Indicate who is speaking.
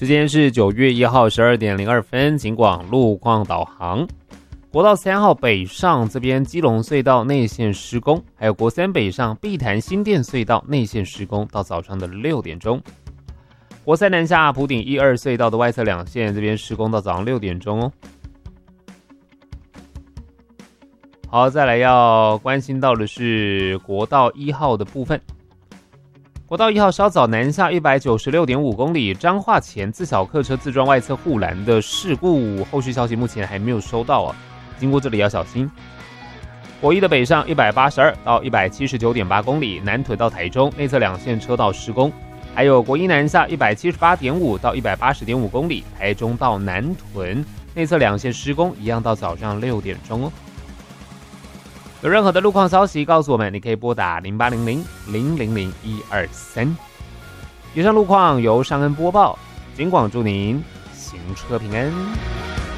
Speaker 1: 时间是9月1号12点02分，警广路况导航。国道3号北上这边基隆隧道内线施工，还有国三北上碧潭新店隧道内线施工到早上的6点钟。国三南下埔顶1、2隧道的外侧两线这边施工到早上6点钟哦。好，再来要关心到的是国道1号的部分。国道1号稍早南下 196.5 公里，彰化前自小客车自撞外侧护栏的事故，后续消息目前还没有收到啊，经过这里要小心。国一的北上182到 179.8 公里，南屯到台中内侧两线车道施工，还有国一南下 178.5到 180.5 公里，台中到南屯内侧两线施工，一样到早上6点钟哦。有任何的路况消息告诉我们，你可以拨打0800-000-123。以上路况由尚恩播报，警广祝您行车平安。